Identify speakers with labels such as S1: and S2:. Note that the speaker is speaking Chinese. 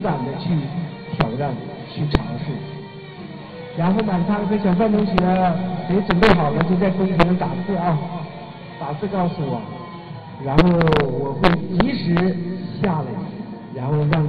S1: 敢的去挑战、去尝试。然后满仓和小范同学，谁准备好了就在公屏上打字啊，打字告诉我，然后我会及时下来，然后让